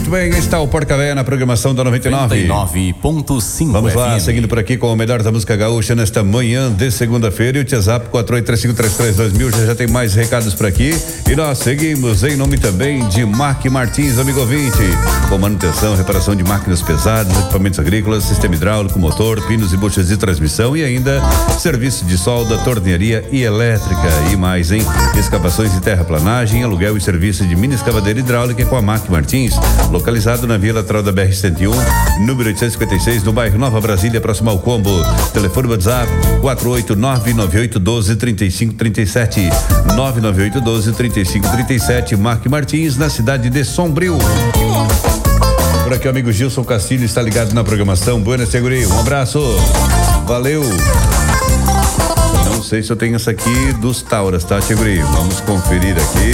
Muito bem, está o Porca Véia na programação da 99. 99.5. Vamos lá, seguindo por aqui com o melhor da música gaúcha nesta manhã de segunda-feira. E o WhatsApp 4835332000 já tem mais recados por aqui. E nós seguimos em nome também de Mark Martins, amigo ouvinte. Com manutenção, reparação de máquinas pesadas, equipamentos agrícolas, sistema hidráulico, motor, pinos e buchas de transmissão e ainda serviço de solda, tornearia e elétrica. E mais, hein? Escavações de terraplanagem, aluguel e serviço de mini escavadeira hidráulica com a Mark Martins, localizado na Via Lateral da BR-101, número 856, no bairro Nova Brasília, próximo ao Combo. Telefone WhatsApp 48998123537, 998123537, Mark Martins, na cidade de Sombrio. Por aqui o amigo Gilson Castilho está ligado na programação. Buenas, Seguri, um abraço, valeu. Não sei se eu tenho essa aqui dos Tauras, tá, Seguri? Vamos conferir aqui.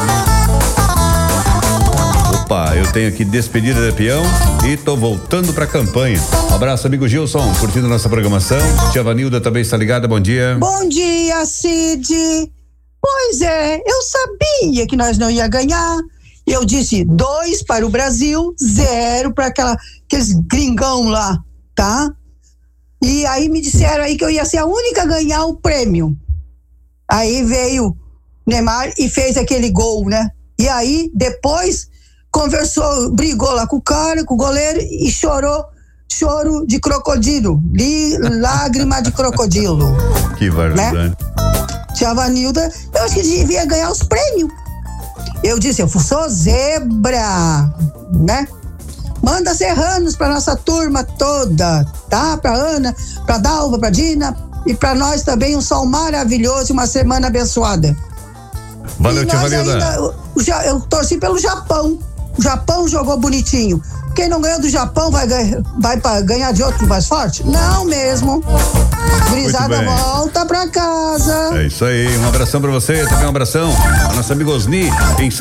Opa, eu tenho aqui despedida de peão e tô voltando pra campanha. Um abraço, amigo Gilson, curtindo nossa programação. Tia Vanilda também está ligada, bom dia. Bom dia, Cid. Pois é, eu sabia que nós não ia ganhar. Eu disse 2 para o Brasil, 0 para aqueles gringão lá, tá? E aí me disseram aí que eu ia ser a única a ganhar o prêmio. Aí veio Neymar e fez aquele gol, né? E aí depois conversou, brigou lá com o cara, com o goleiro e chorou, choro de crocodilo, lágrima de crocodilo. Que barbaridade. Né? Tia Vanilda, eu acho que devia ganhar os prêmios. Eu disse, eu sou zebra, né? Manda serranos pra nossa turma toda, tá? Pra Ana, pra Dalva, pra Dina e pra nós também um sol maravilhoso e uma semana abençoada. Valeu, Tia Vanilda. Eu torci pelo Japão. O Japão jogou bonitinho. Quem não ganhou do Japão vai ganhar de outro mais forte? Não mesmo. Brisada volta pra casa. É isso aí, um abração pra você, também um abração a nossa amiga Osni em